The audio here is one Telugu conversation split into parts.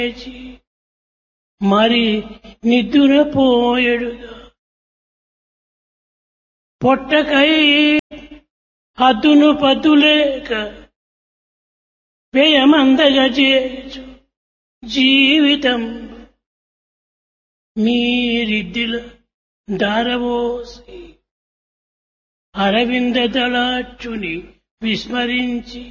మరి నిద్దురపోయెడుగా పొట్టకై హద్దును పద్దులేక వ్యయమందగా చేచు జీవితం మీరిద్దిల దారవోసి అరవింద దళాచుని విస్మరించి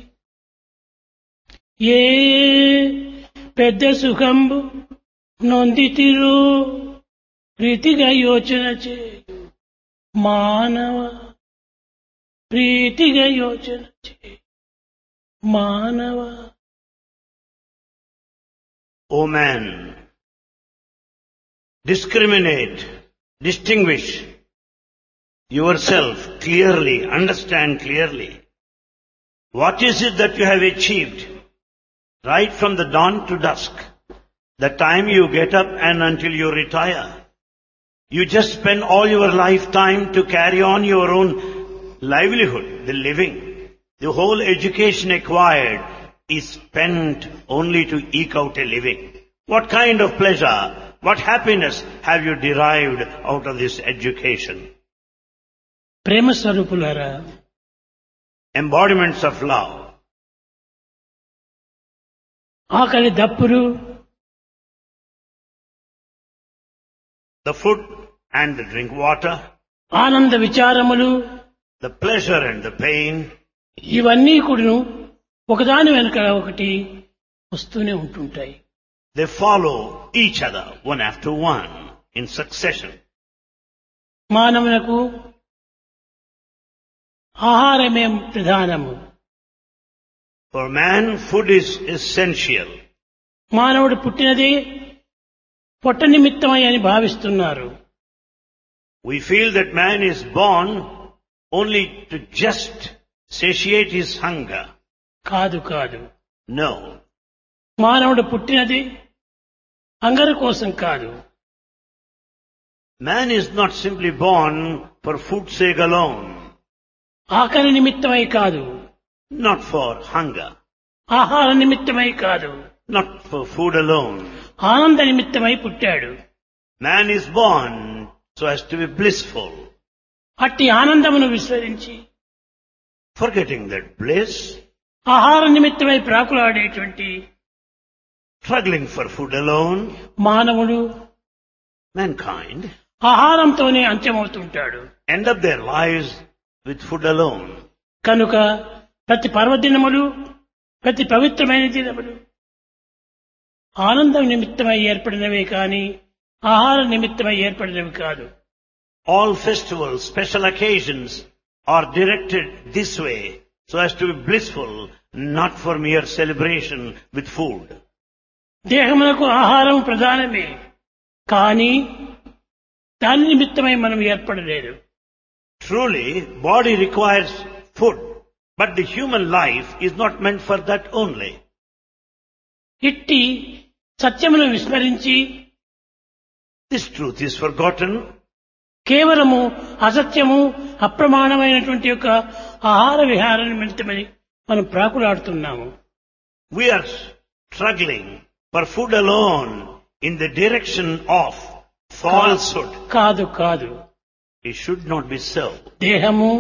ఏ పెద్ద సుఖంబు నొందితిరో ప్రీతిగా యోచన చేయు మానవ ప్రీతిగా యోచన చేయు మానవ. O man, discriminate, distinguish yourself clearly, understand clearly. What is it that you have achieved right from the dawn to dusk, the time you get up and until you retire? You just spend all your lifetime to carry on your own livelihood, the living. The whole education acquired is spent only to eke out a living. What kind of pleasure, what happiness have you derived out of this education? ప్రేమ స్వరూపులారా, Embodiments of love. ఆకలి దప్పులు, The food and the drink water, ఆనంద విచారములు, the pleasure and the pain, ఇవన్నీ కూడాను ఒకదాని వెనుక ఒకటి వస్తూనే ఉంటుంటాయి. they follow each other one after one in succession. మానవునకు ఆహారమే ప్రధానము. For man, food is essential. మానవుడు పుట్టినదే పొట్ట నిమిత్తమై అని భావిస్తున్నారు. We feel that man is born only to just satiate his hunger. కాదు కాదు, No. మానవుడు పుట్టినది అంగర కోసం కాదు. Man is not simply born for food's sake alone, ఆకలి నిమిత్తమై కాదు, not for hunger, ఆహార నిమిత్తమై కాదు, not for food alone. ఆనంద నిమిత్తమై పుట్టాడు. Man is born so as to be blissful. అట్టి ఆనందమును విస్మరించి Forgetting that bliss, ఆహార నిమిత్తమై ప్రాకులాడేటువంటి struggling for food alone, మానవుడు mankind ఆహారంతోనే అంత్యమవుతుంటాడు. end up their lives with food alone. కనుక ప్రతి పర్వదినములు, ప్రతి పవిత్రమైన దినములు ఆనందం నిమిత్తమై ఏర్పడినవే కాని ఆహార నిమిత్తమై ఏర్పడినవి కాదు. All festivals, special occasions are directed this way so as to be blissful, not for mere celebration with food. దేహమునకు ఆహారం ప్రధానమే, కానీ దాని నిమిత్తమై మనం ఏర్పడలేదు. Truly, body requires food, but the human life is not meant for that only. ఇట్టి సత్యమును విస్మరించి This truth is forgotten. కేవలము అసత్యము, అప్రమాణమైనటువంటి యొక్క ఆహార విహార నిమిత్తమని మనం ప్రాకులాడుతున్నాము. We are struggling for food alone in the direction of falsehood. కాదు కాదు, It should not be so. దేహము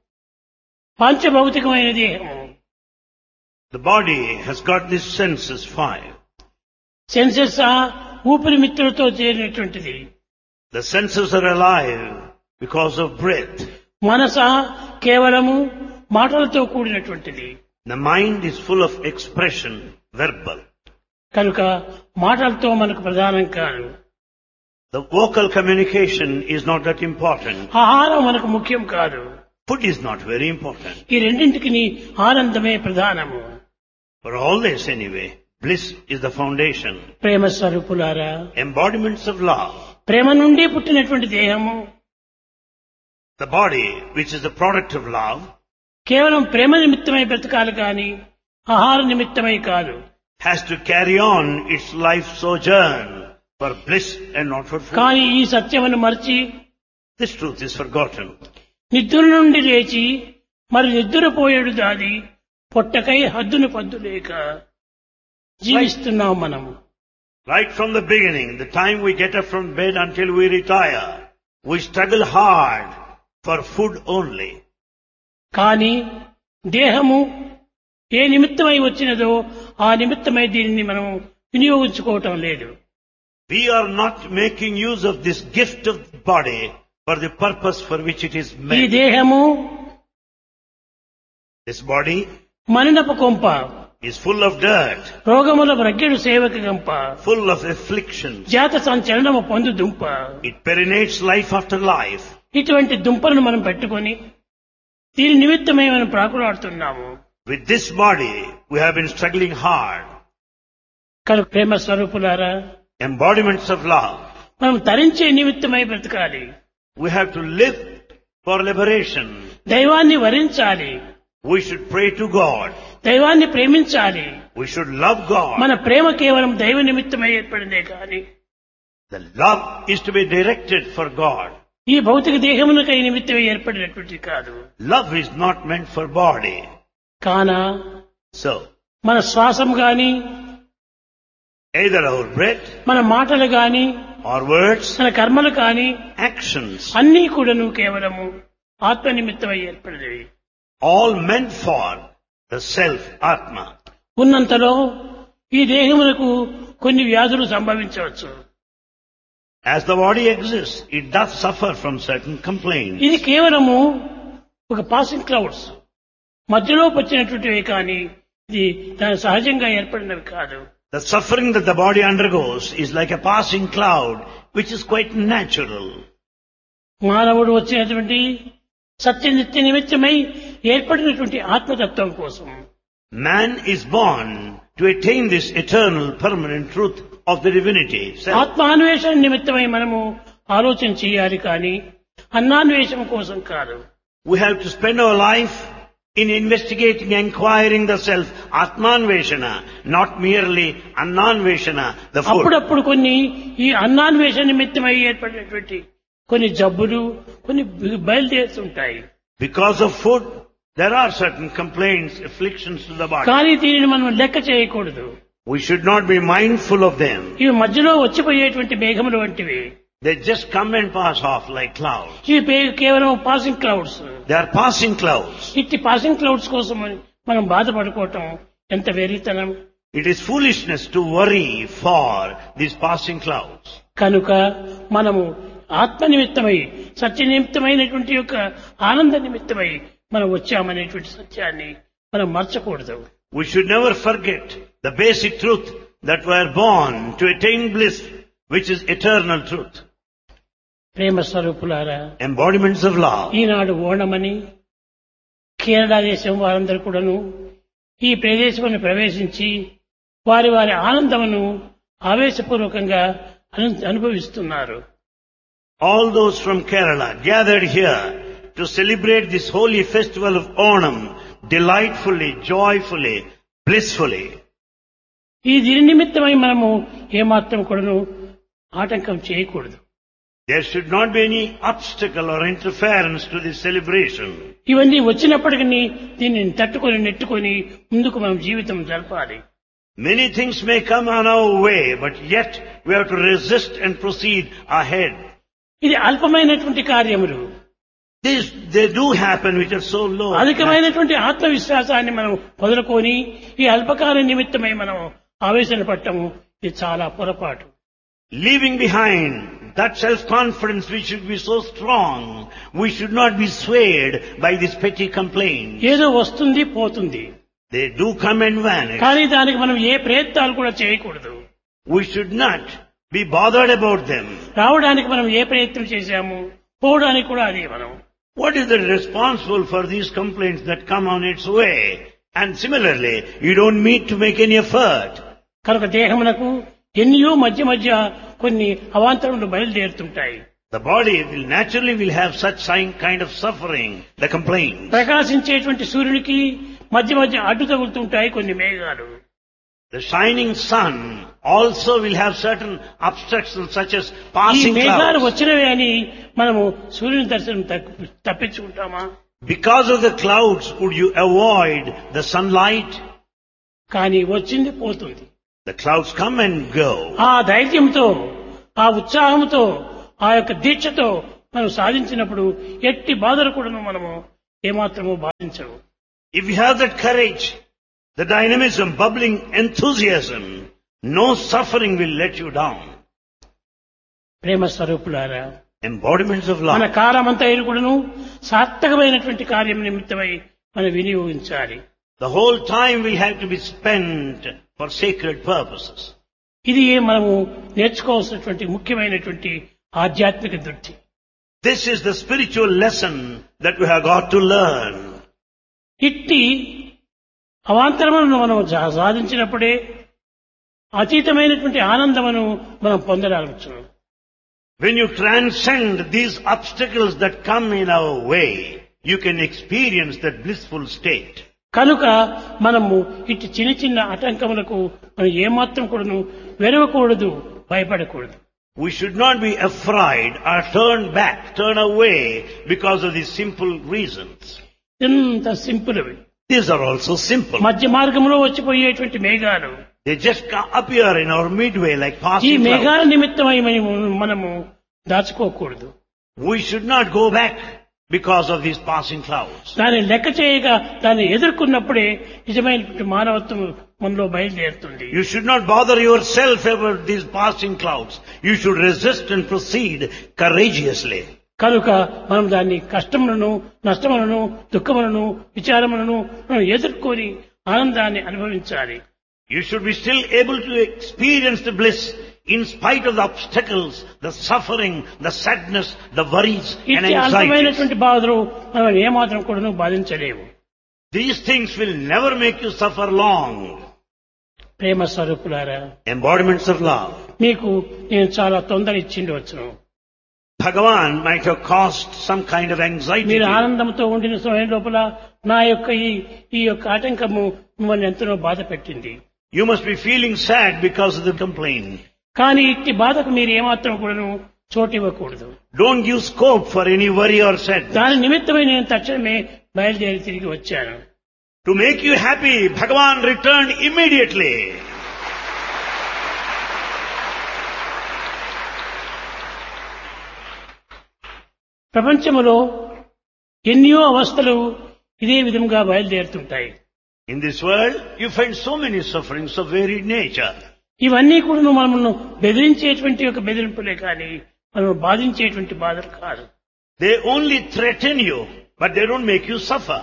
పంచభౌతికమైన దేహము. The body has got these senses 5. Senses ఊపిరి మిత్రులతో చేరినటువంటిది. The senses are alive because of breath. మనస కేవలము మాటలతో కూడినటువంటిది. The mind is full of expression, verbal. కనుక మాటలతో మనకు ప్రధానం కాదు. The vocal communication is not that important. ఆహారం మనకు ముఖ్యం కాదు. Food is not very important. ఈ రెండింటికి ఆనందమే ప్రధానము. For all this anyway, bliss is the foundation. ప్రేమ స్వరూపులారా, Embodiments of love. ప్రేమ నుండి పుట్టినటువంటి దేహము The body, which is the product of love, కేవలం ప్రేమ నిమిత్తమై బ్రతకాలి కాని ఆహార నిమిత్తమై కాదు. has to carry on its life sojourn for bliss and not for food. కానీ ఈ సత్యమును మరచి This truth is forgotten. నిద్ర నుండి లేచి మరి నిద్రపోయేడు దాది పొట్టకై హద్దును పద్దులేక జీవిస్తున్నాం మనము. Right from the beginning, the time we get up from bed until we retire, we struggle hard for food only. కానీ దేహము ఏ నిమిత్తమై వచ్చినదో ఆ నిమిత్తమై దీనిని మనం వినియోగించుకోవటం లేదు. We are not making use of this gift of the body for the purpose for which it is ఈ made. దేహము This body మనినపు కొంప, is full of dirt, రోగముల రగ్గెడు సేవక గంప, full of afflictions. జాత సంచలనము పొందు దుంప. It perinates life after life. ఇటువంటి దుంపలను మనం పెట్టుకొని దీని నిమిత్తమై మనం ప్రాకులాడుతున్నాము. With this body, we have been struggling hard. కనుక ప్రేమ స్వరూపులారా, Embodiments of love. మనం తరించే నిమిత్తమై బ్రతకాలి. We have to live for liberation. దైవాన్ని వరించాలి, We should pray to God. దైవాన్ని ప్రేమించాలి. We should love God. మన ప్రేమ కేవలం దైవ నిమిత్తమై ఏర్పడిందే కానీ The love is to be directed for God. ఈ భౌతిక దేహమునకై నిమిత్తమై ఏర్పడినటువంటి కాదు. Love is not meant for body. కాన So, మన శ్వాసం గాని, either our breath, మన మాటలు గాని, our words, మన కర్మలు కాని actions, అన్నీ కూడాను కేవలము ఆత్మ నిమిత్తమై ఏర్పడినవి. all meant for the self, Atma. ఉన్నంతలో ఈ దేహమునకు కొన్ని వ్యాధులు సంభవించవచ్చు. As the body exists, it does suffer from certain complaints. ఇది కేవలము ఒక పాసింగ్ క్లౌడ్స్ మధ్యలో వచ్చినటువంటివి కానీ ఇది దాని సహజంగా ఏర్పడినవి కాదు. The suffering that the body undergoes is like a passing cloud, which is quite natural. మానవుడు వచ్చినటువంటి సత్యనిత్య నిమిత్తమై ఏర్పడినటువంటి ఆత్మతత్వం కోసం Man is born to attain this eternal, permanent truth of the divinity. Self. ఆత్మాన్వేషణ నిమిత్తమై మనము ఆలోచన చేయాలి కానీ అన్నాన్వేషణ కోసం కాదు. We have to spend our life in investigating, inquiring the self, Atmanveshana, not merely Annanveshana, the food. అప్పుడప్పుడు కొన్ని ఈ అన్నాన్వేషణ నిమిత్తమై ఏర్పడినటువంటి కొన్ని జబ్బులు కొన్ని బయలుదేరుతుంటాయి. Because of food, there are certain complaints, afflictions to the body. కానీ దీనిని మనం లెక్క చేయకూడదు. We should not be mindful of them. ఇవి మధ్యలో వచ్చిపోయేటువంటి మేఘములు వంటివి. They just come and pass off like clouds. ఇవి కేవలం passing clouds. They are passing clouds. ఇట్టి పాసింగ్ క్లౌడ్స్ కోసం మనం బాధపడుకోవటం ఎంత వెర్రితనం. It is foolishness to worry for these passing clouds. కనుక మనము ఆత్మ నిమిత్తమై సత్య నిమిత్తమైనటువంటి యొక్క ఆనంద నిమిత్తమై మనం వచ్చామనేటువంటి సత్యాన్ని మనం మర్చకూడదు. We should never forget the basic truth that we are born to attain bliss, which is eternal truth. ప్రేమ స్వరూపులారా, Embodiments of love. ఈనాడు ఓణమని కేరళ దేశం వారందరూ కూడాను ఈ ప్రదేశమును ప్రవేశించి వారి వారి ఆనందమును ఆవేశపూర్వకంగా అనుభవిస్తున్నారు. All those from Kerala gathered here to celebrate this holy festival of Onam delightfully, joyfully, blissfully. ఈ దీని నిమిత్తమై మనము ఏమాత్రం కూడాను ఆటంకం చేయకూడదు. There should not be any obstacle or interference to this celebration. ఇవన్నీ వచ్చినప్పటికీ దీనిని తట్టుకొని నెట్టుకొని ముందుకు మనం జీవితం జరపాలి. Many things may come on our way, but yet we have to resist and proceed ahead. ఇది అల్పమైనటువంటి కార్యములు. They do happen which are so low. అధికమైనటువంటి ఆత్మవిశ్వాసాన్ని మనం వదులుకొని ఈ అల్పకాల నిమిత్తమై మనం ఆవేశన పట్టము ఇది చాలా పొరపాటు. Leaving behind that self-confidence which should be so strong, we should not be swayed by these petty complaints. ఏదో వస్తుంది పోతుంది. They do come and vanish. కానీ దానికి మనం ఏ ప్రయత్నాలు కూడా చేయకూడదు. We should not be bothered about them. రావడానికి మనం ఏ ప్రయత్నం చేశాము, పోవడానికి కూడా అదే మనం. What is the responsible for these complaints that come on its way? And similarly, you don't need to make any effort. కనుక దేహమునకు ఎన్నో మధ్య మధ్య కొన్ని అవాంతరములు బయలుదేరుతుంటాయి. The body will have such kind of suffering, the complaint. ప్రకాశించేటువంటి సూర్యునికి మధ్య మధ్య అడ్డు తగులుతుంటాయి కొన్ని మేఘాలు. The shining sun also will have certain obstructions such as ఈ passing మేఘాలు clouds. వచ్చినవే అని మనము సూర్యుని దర్శనం తప్పించుకుంటామా? Because of the clouds, would you avoid the sunlight? కానీ వచ్చింది పోతుంది. The clouds come and go. ఆ ధైర్యంతో, ఆ ఉత్సాహంతో, ఆ యొక్క దీక్షతో మనం సాధించినప్పుడు ఎట్టి బాధలు కూడాను మనము ఏమాత్రము బాధించవు. If you have that courage, the dynamism, bubbling enthusiasm, no suffering will let you down. ప్రేమ స్వరూపులారా, Embodiments of మన love. కాలమంతా కూడాను సార్థకమైనటువంటి కార్యం నిమిత్తమై మనం వినియోగించాలి. The whole time will have to be spent for sacred purposes. ఇది మనము నేర్చుకోవాల్సినటువంటి ముఖ్యమైనటువంటి ఆధ్యాత్మిక దృష్టి. This is the spiritual lesson that we have got to learn. ఇట్టి అవాంతరములను మనం సాధించినప్పుడే అతీతమైనటువంటి ఆనందమును మనం పొందగలుగుతాం. When you transcend these obstacles that come in our way, you can experience that blissful state. కనుక మనము ఇట్టి చిన్న చిన్న ఆటంకములకు మనం ఏమాత్రం కూడాను వెరవకూడదు, భయపడకూడదు. We should not be afraid or turn back, turn away because of these simple reasons. ఎంత సింపుల్ అవి. These are also simple. మధ్య మార్గంలో వచ్చిపోయేటువంటి మేఘాలు, They just appear in our midway like ఈ passing మేఘాల clouds. నిమిత్తమై మనము దాచుకోకూడదు. We should not go back because of these passing clouds. దాన్ని లెక్క చేయగా దాన్ని ఎదుర్కొన్నప్పుడే నిజమైనటువంటి మానవత్వం మనలో బయలుదేరుతుంది. You should not bother yourself about these passing clouds. You should resist and proceed courageously. కనుక మనం దాన్ని కష్టములను, నష్టములను, దుఃఖములను, విచారములను మనం ఎదుర్కొని ఆనందాన్ని అనుభవించాలి. You should be still able to experience the bliss in spite of the obstacles, the suffering, the sadness, the worries and ఇట్టి anxieties. అల్పమైనటువంటి బాధలు మనం ఏమాత్రం కూడాను బాధించలేము. These things will never make you suffer long. ప్రేమ స్వరూపులారా, Embodiments of love. మీకు నేను చాలా తొందర ఇచ్చిండి వచ్చును. Bhagavan might have caused some kind of anxiety. మీరు to you. ఆనందంతో ఉండిన సమయం లోపల నా యొక్క ఈ యొక్క ఆటంకము మిమ్మల్ని ఎంతనో బాధ పెట్టింది. You must be feeling sad because of the complaint. కానీ ఇట్టి బాధకు మీరు ఏమాత్రం కూడాను చోటు ఇవ్వకూడదు. Don't give scope for any worry or sadness. దాని నిమిత్తమై నేను తక్షణమే బయలుదేరి తిరిగి వచ్చాను. To make you happy, Bhagavan returned immediately. ప్రపంచములో ఎన్నో అవస్థలు ఇదే విధంగా బయలుదేరుతుంటాయి. In this world, you find so many sufferings of varied nature. ఇవన్నీ కూడా మనల్ని బెదిరించేటువంటి ఒక బెదిరింపులే కానీ మనం బాధించేటువంటి బాధలు కాదు. They only threaten you, but they don't make you suffer.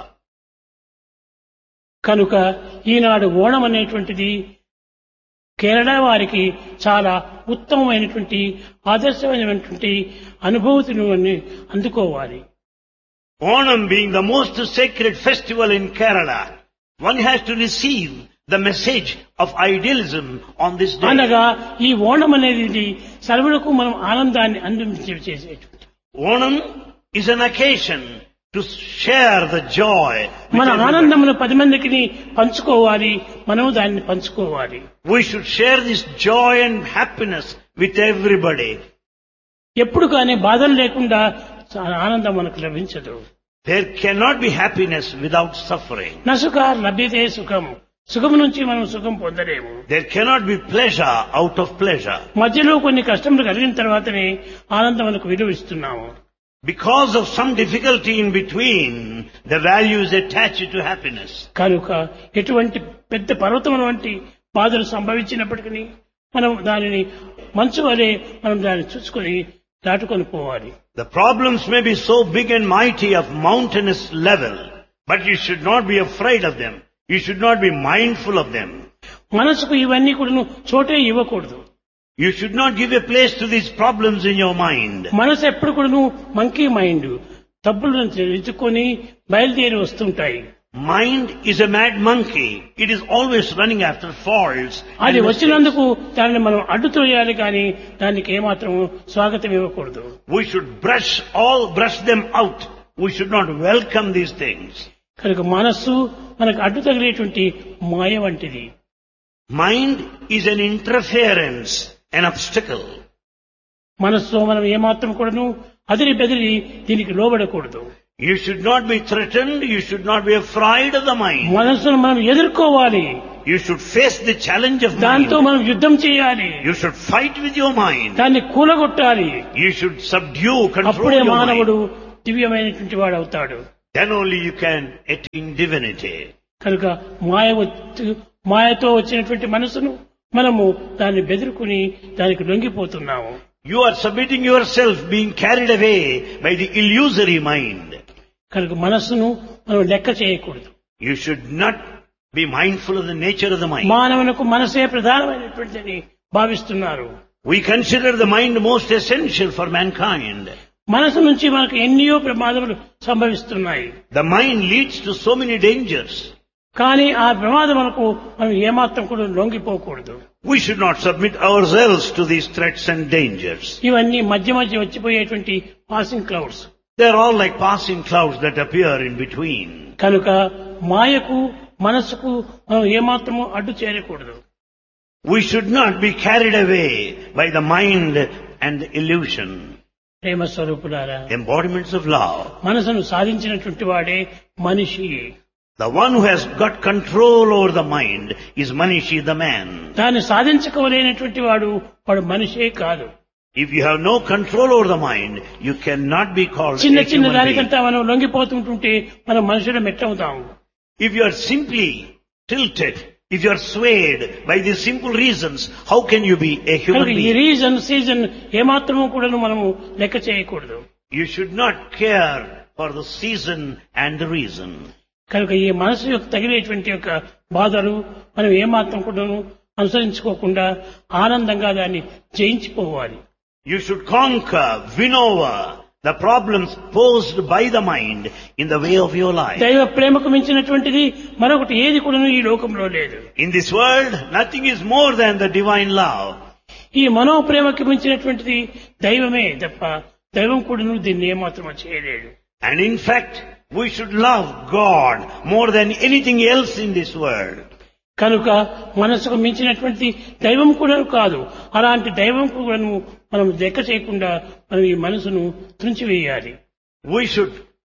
కనుక ఈనాడు ఓణం అనేటువంటిది కేరళ వారికి చాలా ఉత్తమమైనటువంటి ఆదర్శమైనటువంటి అనుభూతిని అందుకోవాలి. Onam being the most sacred festival in Kerala, one has to receive the message of idealism on this day. అనగా ఈ ఓణం అనేది సర్వులకు మనం ఆనందాన్ని అందించేటువంటి. Onam is an occasion to share the joy. with మన everybody. ఆనందమును 10 మందికి పంచుకోవాలి, మనం దాన్ని పంచుకోవాలి. We should share this joy and happiness with everybody. ఎప్పుడు కానీ బాధలు లేకుండా ఆనందం మనకు లభించదు. There cannot be happiness without suffering. నసుఖ లభ్యతే సుఖం, సుఖం నుంచి మనం సుఖం పొందలేము. There cannot be pleasure out of pleasure. మధ్యలో కొన్ని కష్టములు కలిగిన తర్వాతనే ఆనందం మనకు విలువిస్తున్నాము. Because of some difficulty in between, the value is attached to happiness. కనుక ఎటువంటి పెద్ద పర్వతం వంటి బాధలు సంభవించినప్పటికీ మనం దానిని మంచు వలె మనం దాన్ని చూసుకొని దాటుకొని పోవాలి. The problems may be so big and mighty of mountainous level, but you should not be afraid of them. You should not be mindful of them. మనసుకు ఇవన్నీ కూడా చోటే ఇవ్వకూడదు. You should not give a place to these problems in your mind. మనసు ఎప్పుడు కూడా మంకీ మైండ్, తప్పులను ఎంచుకొని బయలుదేరి వస్తుంటాయి. Mind is a mad monkey. It is always running after faults. and అది mistakes. వచ్చినందుకు దానిని మనం అడ్డుతోయాలి కానీ దానికి ఏమాత్రం స్వాగతం ఇవ్వకూడదు. We should brush them out. We should not welcome these things. కనుక మనస్సు మనకు అడ్డు తగిలేటువంటి మాయ వంటిది. Mind is an interference, an obstacle. మనస్సులో మనం ఏమాత్రం కూడాను అదిరి బెదిరి దీనికి లోబడకూడదు. You should not be threatened, you should not be afraid of the mind. మనసును మనం ఎదుర్కోవాలి. You should face the challenge of దాంతో mind. మనం యుద్ధం చేయాలి. You should fight with your mind. దాన్ని కూలగొట్టాలి. You should subdue, control అప్పుడే your మానవుడు mind. దివ్యమైనటువంటి వాడు అవుతాడు. Then only you can attain divinity. కనుక మాయతో వచ్చినటువంటి మనసును మనము దాన్ని బెదిరుకుని దానికి లొంగిపోతున్నాము. You are submitting yourself, being carried away by the illusory mind. కనుక మనస్సును మనం లెక్క చేయకూడదు. You should not be mindful of the nature of the mind. మానవులకు మనసే ప్రధానమైనటువంటిదని భావిస్తున్నారు. We consider the mind most essential for mankind. మనసు నుంచి మనకు ఎన్నో ప్రమాదములు సంభవిస్తున్నాయి. The mind leads to so many dangers. కానీ ఆ ప్రమాదములకు మనం ఏమాత్రం కూడా లొంగిపోకూడదు. We should not submit ourselves to these threats and dangers. ఇవన్నీ మధ్య మధ్య వచ్చిపోయేటువంటి passing clouds. They are all like passing clouds that appear in between. కనుక మాయకు మనసుకు మనం ఏమాత్రము అడ్డు చేరకూడదు. We should not be carried away by the mind and the illusion. ప్రేమ స్వరూపులారా, Embodiments of love. మనసును సాధించినటువంటి వాడే మనిషి. The one who has got control over the mind is Manishi, the man. దాన్ని సాధించుకోలేనటువంటి వాడు మనిషే కాదు. If you have no control over the mind, you cannot be called a చిన్న human being. దానికంతా మనం లొంగిపోతుంటుంటే మనం మనుషులు మెట్టవుతాము. If you are simply tilted, if you are swayed by these simple reasons, how can you be a human కనుక ఈ being? రీజన్ సీజన్ ఏమాత్రము కూడా మనము లెక్క చేయకూడదు. You should not care for the season and the reason. కనుక ఈ మనసు యొక్క తగిలేటువంటి యొక్క బాధలు మనం ఏమాత్రం కూడా అనుసరించుకోకుండా ఆనందంగా దాన్ని జయించిపోవాలి. You should conquer, win over the problems posed by the mind in the way of your life. దైవ ప్రేమకు మించినటువంటిది మరొకటి ఏది కూడా ఈ లోకంలో లేదు. In this world, nothing is more than the divine love. ఈ మనోప్రేమకి మించినటువంటిది దైవమే తప్ప దైవం కూడా దీన్ని ఏమాత్రం చేయలేడు. And in fact, we should love God more than anything else in this world. కనుక మనసుకు మించినటువంటి దైవం కూడా కాదు. అలాంటి దైవం కూడా మనం లెక్క చేయకుండా మనం ఈ మనసును తుంచివేయాలి. We should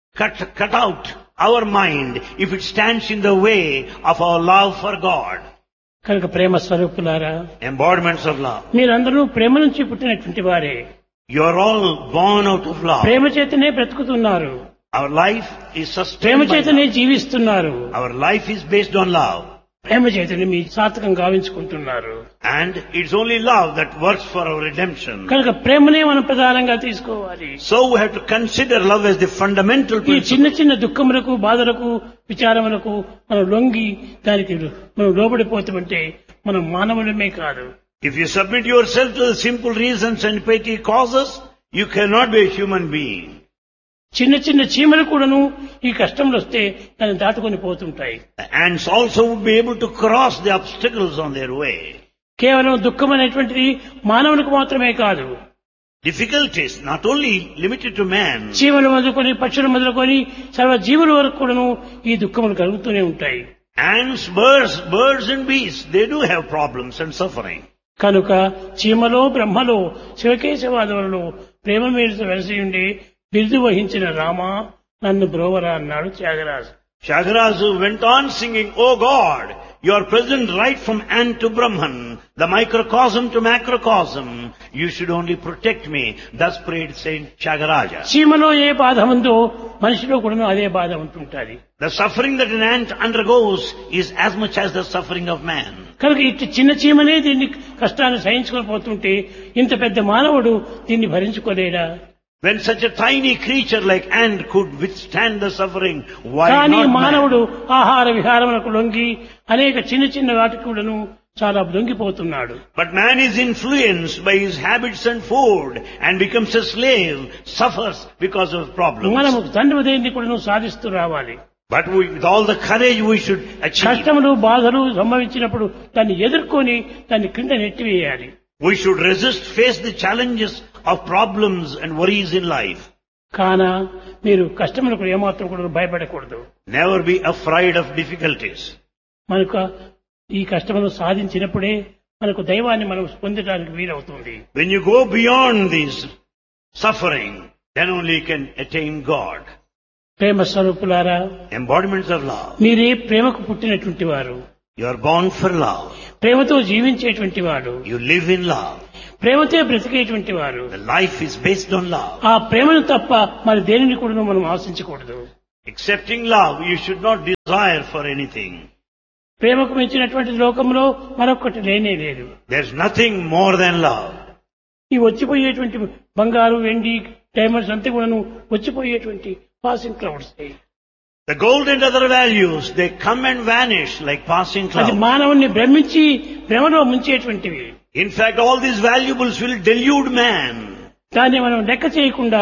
cut out our mind if it stands in the way of our love for God. కనుక ప్రేమ స్వరూపులారా, Embodiments of love. మీరందరూ ప్రేమ నుంచి పుట్టినటువంటి వారే. You are all born out of love. ప్రేమ చేతనే బ్రతుకుతున్నారు. Our life is Prema sustained by చేతనే love. జీవిస్తున్నారు. Our life is based on love. ప్రేమ చేతనే మీ సార్థకం గావించుకుంటున్నారు. And it's only love that works for our redemption. కనుక ప్రేమనే మనం ప్రధానంగా తీసుకోవాలి. So we have to consider love as the fundamental ఈ చిన్న principle. చిన్న దుఃఖములకు బాధలకు విచారములకు మనం లొంగి దానికి మనం లోబడిపోతామంటే మనం మానవులమే కాదు. If you submit yourself to the simple reasons and petty causes, you cannot be a human being. చిన్న చిన్న చీమలు కూడాను ఈ కష్టంలో వస్తే దాన్ని దాటుకొని పోతుంటాయి. The ants also would be able to cross the obstacles on their way. కేవలం దుఃఖం అనేటువంటిది మానవునికి మాత్రమే కాదు. Difficulties not only limited to man. చీమలు మొదలుకొని పక్షులు మొదలుకొని సర్వ జీవుల వరకు కూడాను ఈ దుఃఖములు కలుగుతూనే ఉంటాయి. Ants, birds and beasts, they do have problems and suffering. కనుక చీమలో బ్రహ్మలో శివకేశవాదములలో ప్రేమ మీద వెలసి ఉండి బిరుదు వహించిన రామ నన్ను బ్రోవరా అన్నాడు Tyagaraju. Tyagaraja went on singing, "O God, you are present right from ant to Brahman, the microcosm to macrocosm. You should only protect me." Thus prayed Saint Tyagaraja. చీమలో ఏ బాధ ఉందో మనిషిలో కూడా అదే బాధ ఉంటుంటుంది. The suffering that an ant undergoes is as much as the suffering of man. కనుక ఇటు చిన్న చీమనే దీన్ని కష్టాన్ని సహించుకొని పోతుంటే ఇంత పెద్ద మానవుడు దీన్ని భరించుకోలేడా? When such a tiny creature like ant could withstand the suffering, why కానీ not man? మానవుడు ఆహార విహారములకు లొంగి అనేక చిన్న చిన్న వాటికి కూడాను చాలా లొంగిపోతున్నాడు. But man is influenced by his habits and food and becomes a slave, suffers because of problems. మనము తండ్రి కూడాను సాధిస్తూ రావాలి. But with all the courage we should achieve. కష్టములు బాధలు సంభవించినప్పుడు దాన్ని ఎదుర్కొని దాన్ని క్రింద నెట్టివేయాలి. We should resist, face the challenges of problems and worries in life. కానా మీరు కష్టములకు ఏమాత్రం కూడా భయపడకూడదు. Never be afraid of difficulties. మనకు ఈ కష్టమును సాధించినప్పుడే మనకు దైవాన్ని మనం పొందడానికి వీలవుతుంది. When you go beyond this suffering, then only you can attain God. ప్రేమ స్వరూపులారా, embodiments of love. మీరే ప్రేమకు పుట్టినటువంటి వారు, You are born for love. ప్రేమతో జీవించేటువంటి వాడు, You live in love. ప్రేమతో బ్రతికేటువంటి వారు. The life is based on love. ఆ ప్రేమను తప్ప మరి దేనిని కూడా మనం ఆశించకూడదు. Accepting love, you should not desire for anything. ప్రేమకు మించినటువంటి లోకంలో మరొకటి లేనే లేదు. There's nothing more than love. ఈ వచ్చిపోయేటువంటి బంగారు, వెండి, డైమండ్స్ అంతా కూడా వచ్చిపోయేటువంటి passing clouds. The gold and other values, they come and vanish like passing అది clouds. మానవుణ్ణి భ్రమించి భ్రమలో ముంచేటువంటివి. In fact, all these valuables will delude man. దాన్ని మనం లెక్క చేయకుండా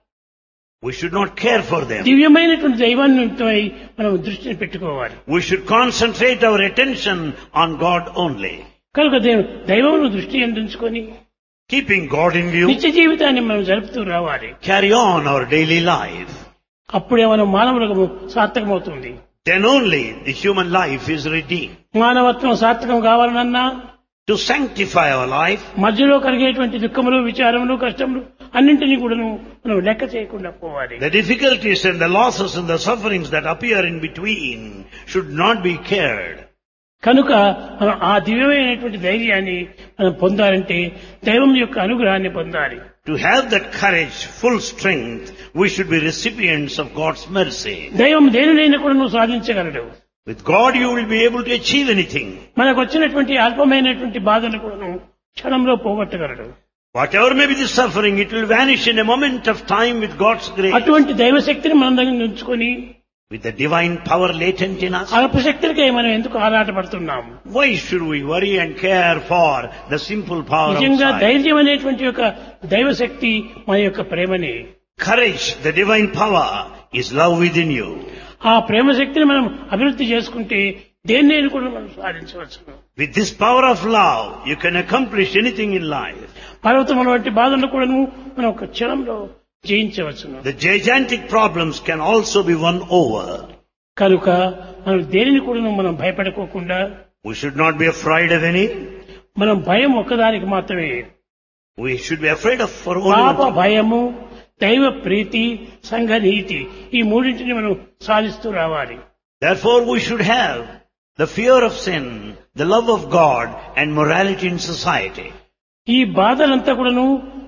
We should not care for them. దివ్యమైనటువంటి దైవాన్ని మనం దృష్టిని పెట్టుకోవాలి. We should concentrate our attention on God only. కనుక దైవమును దృష్టి అందించుకొని Keeping God in view, నిత్య జీవితాన్ని మనం జరుపుతూ రావాలి. carry on our daily life. అప్పుడే మనం మానవులకు సార్థకమవుతుంది. Then only the human life is redeemed. మానవత్వం సార్థకం కావాలనన్నా, To sanctify our life, మధ్యలో కలిగేటువంటి దుఃఖములు, విచారములు, కష్టములు అన్నింటినీ కూడా మనం లెక్క చేయకుండా పోవాలి. the difficulties and the losses and the sufferings that appear in between should not be cared. కనుక మనం ఆ దివ్యమైనటువంటి ధైర్యాన్ని మనం పొందాలంటే దైవం యొక్క అనుగ్రహాన్ని పొందాలి. To have that courage, full strength, we should be recipients of God's mercy. దైవం దేనినైనా కూడా సాధించగలడు. With God you will be able to achieve anything. మనకు వచ్చినటువంటి అల్పమైనటువంటి బాధను కూడా క్షణంలో పోగొట్టగలడు. Whatever may be the suffering, it will vanish in a moment of time with God's grace. అటువంటి దైవశక్తిని మన దగ్గర ఉంచుకొని With the divine power latent in us, అల్పశక్తులకై మనం ఎందుకు ఆరాటపడుతున్నాము? why should we worry and care for the simple power నిజంగా outside? ధైర్యం అనేటువంటి యొక్క దైవశక్తి మన యొక్క ప్రేమని. Courage, the divine power, is love within you. ఆ ప్రేమ శక్తిని మనం అభివృద్ధి చేసుకుంటే దేన్నైనా కూడా మనం సాధించవచ్చు. With this power of love, you can accomplish anything in life. పర్వతముల వంటి బాధలను కూడా మనం ఒక క్షణంలో జయించవచ్చును. The gigantic problems can also be won over. కనుక మనం దేనిని కూడా మనం భయపడుకోకుండా, We should not be afraid of any. మనం భయం ఒక్కదానికి మాత్రమే. We should be afraid of for only పాప one thing. భయము, దైవ ప్రీతి, సంఘ నీతి, ఈ మూడింటిని మనం సాధిస్తూ రావాలి. Therefore we should have the fear of sin, the love of God and morality in society. ఈ బాధలంతా కూడాను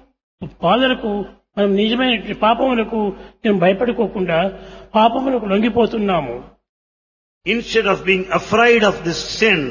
బాధలకు మనం నిజమైన పాపములకు మనం భయపడుకోకుండా పాపములకు లొంగిపోతున్నాము. Instead of being afraid of this sin,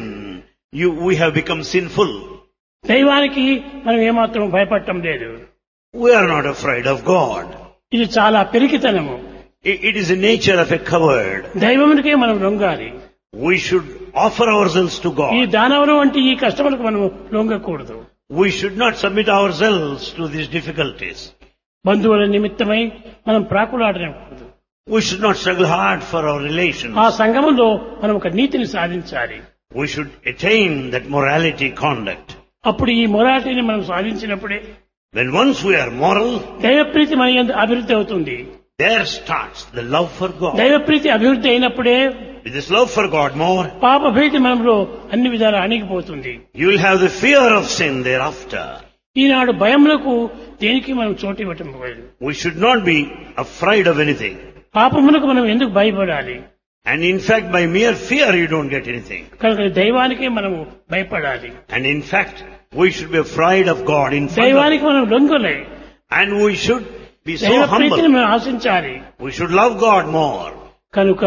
we have become sinful. దైవానికి మనం ఏమాత్రం భయపడటం లేదు. We are not afraid of God. ఇది చాలా పెరికితనము. It is the nature of a coward. దైవమునికే మనం లొంగాలి. We should offer ourselves to ఈ God. దానవులు వంటి ఈ కష్టములకు మనం లొంగకూడదు. We should not submit ourselves to these difficulties. బంధువుల నిమిత్తమై మనం ప్రాకులాడకూడదు. We should not struggle hard for our relations. ఆ సంఘములో మనం ఒక నీతిని సాధించాలి. We should attain that morality conduct. అప్పుడు ఈ మొరాలిటీని మనం సాధించినప్పుడే When once we are moral, దైవప్రీతి మన యందు అభివృద్ధి అవుతుంది. there starts the love for God. దైవప్రీతి అభివృద్ధి అయినప్పుడే With this love for God more, పాప భీతి మనలో అన్ని విధాలు అణిగిపోతుంది. you will have the fear of sin thereafter. ఈనాడు భయములకు దేనికి మనం చోటు ఇవ్వటం లేదు. We should not be afraid of anything. పాపములకు మనం ఎందుకు భయపడాలి? And in fact, by mere fear you don't get anything. కనుక దైవానికే మనము భయపడాలి. And in fact, we should be afraid of God in front of దైవానికి మనం లొంగలే. And we should be so దైవ ప్రీతిని humble. మనం ఆశించాలి. We should love God more. కనుక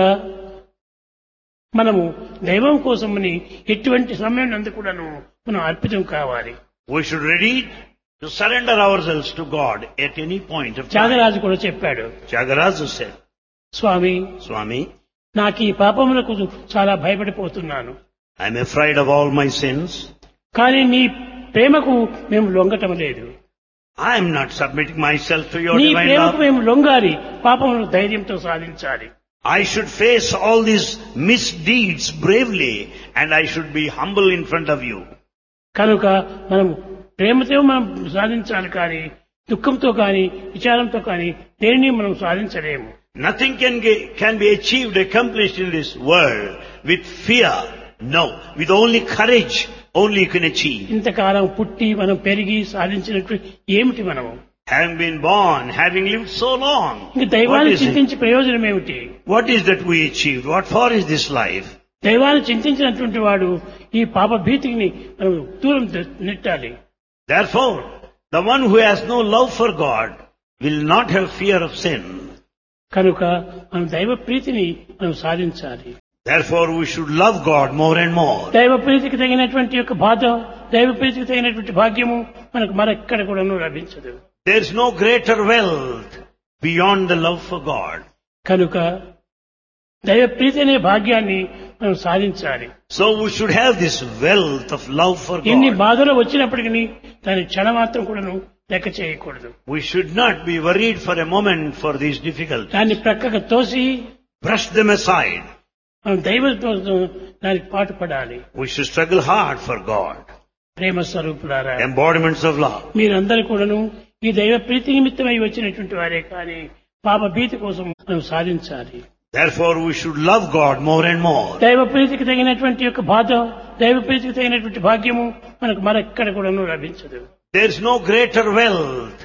మనము దైవం కోసమని ఎటువంటి సమయం నందు కూడాను మనం అర్పితం కావాలి. We should ready to surrender ourselves to God at any point of time. Tyagaraju కూడా చెప్పాడు, Tyagaraja said, స్వామి Swami, నాకు ఈ పాపములకు చాలా భయపడిపోతున్నాను. I am afraid of all my sins. కానీ నీ ప్రేమకు మేము లొంగటం లేదు. I am not submitting myself to your నీ divine ప్రేమకు love. మేము లొంగాలి, పాపములను ధైర్యంతో సాధించాలి. I should face all these misdeeds bravely and I should be humble in front of you. కనుక మనం ప్రేమతో మనం సాధించాలి, కానీ దుఃఖంతో కానీ విచారంతో కానీ దేనిని మనం సాధించలేము. Nothing can be achieved, accomplished in this world with fear. No, with only courage, only you can achieve. ఇంతకాలం పుట్టి మనం పెరిగి సాధించినట్టు ఏమిటి మనము? Having been born, having lived so long, ఇంక what దైవాన్ని is it? చింతించి ప్రయోజనం ఏమిటి? What is that we achieved? What for is this life? దైవాన్ని చింతించినటువంటి వాడు ఈ పాప భీతిని మనం దూరం నెట్టాలి. Therefore, the one who has no love for God will not have fear of sin. కనుక మనం దైవ ప్రీతిని మనం సాధించాలి. Therefore, we should love God more and more. దైవ ప్రీతికి తగినటువంటి యొక్క బాధ, దైవ ప్రీతికి తగినటువంటి భాగ్యము మనకు మరెక్కడ కూడాను లభించదు. There is no greater wealth beyond the love for God. కనుక దైవ ప్రీతి అనే భాగ్యాన్ని మనం సాధించాలి. So we should have this wealth of love for ఎన్ని God. బాధలు వచ్చినప్పటికీ దాని క్షణమాత్రం కూడాను లెక్క చేయకూడదు. We should not be worried for a moment for these difficulties. దాన్ని ప్రక్కకు తోసి Brush them aside. మనం దైవంతో దానికి పాటుపడాలి. We should struggle hard for God. ప్రేమ స్వరూపులారా, Embodiments of love. మీరందరూ కూడాను ఈ దైవ ప్రీతి నిమిత్తమై వచ్చినటువంటి వారే కానీ పాప భీతి కోసం మనం సాధించాలి. Therefore, we should love God more and more. దైవ ప్రీతికి తగినటువంటి యొక్క బాధ, దైవ ప్రీతికి తగినటువంటి భాగ్యము మనకు మరెక్కడ కూడాను లభించదు. There is no greater wealth